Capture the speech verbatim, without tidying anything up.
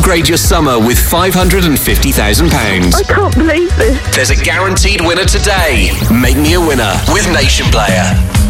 upgrade your summer with five hundred fifty thousand pounds. I can't believe this. There's a guaranteed winner today. Make me a winner with Nation Player.